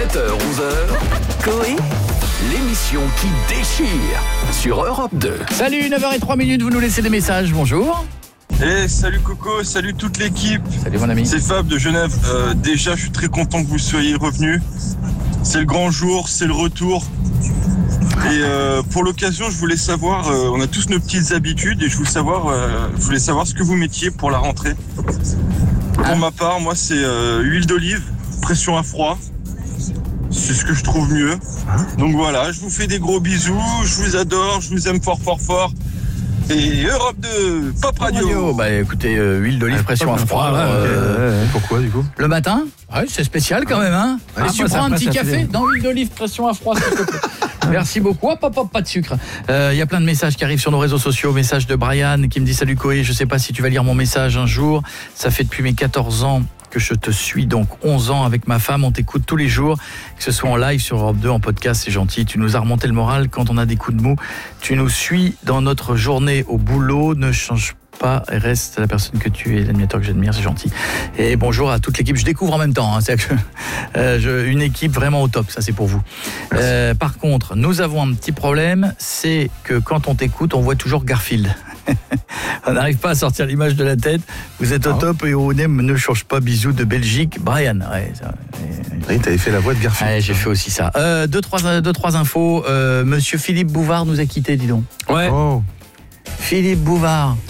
7h-11h, Coé, l'émission qui déchire sur Europe 2. Salut, 9h03, vous nous laissez des messages, bonjour. Salut Coco, salut toute l'équipe. Salut mon ami. C'est Fab de Genève. Déjà, je suis très content que vous soyez revenus. C'est le grand jour, c'est le retour. Et pour l'occasion, je voulais savoir, on a tous nos petites habitudes et je voulais savoir ce que vous mettiez pour la rentrée. Pour ma part, moi c'est huile d'olive, pression à froid. C'est ce que je trouve mieux. Donc voilà, je vous fais des gros bisous, je vous adore, je vous aime fort fort fort. Et Europe 2, Pop Radio. Bah écoutez, huile d'olive, pression à froid. Pourquoi du coup? Le matin, ouais, c'est spécial quand même, hein. Ouais, Et tu prends un petit café dans l'huile d'olive, pression à froid, s'il te plaît. Merci beaucoup. Hop, pas de sucre. Il y a plein de messages qui arrivent sur nos réseaux sociaux. Message de Brian qui me dit: salut Coé, je sais pas si tu vas lire mon message un jour. Ça fait depuis mes 14 ans que je te suis, donc 11 ans avec ma femme, on t'écoute tous les jours, que ce soit en live sur Europe 2, en podcast, c'est gentil. Tu nous as remonté le moral quand on a des coups de mou. Tu nous suis dans notre journée au boulot, ne change pas et reste la personne que tu es, l'animateur que j'admire, c'est gentil. Et bonjour à toute l'équipe, je découvre en même temps, hein, c'est-à-dire que une équipe vraiment au top, ça c'est pour vous. Par contre, nous avons un petit problème, c'est que quand on t'écoute, on voit toujours Garfield. On n'arrive pas à sortir l'image de la tête. Vous êtes au top et au ne change pas. Bisous de Belgique, Brian. Ouais, Oui, t'avais fait la voix de Garfield. Ouais, j'ai fait aussi ça. Deux, trois infos. Monsieur Philippe Bouvard nous a quittés, dis donc. Ouais. Oh. Philippe Bouvard.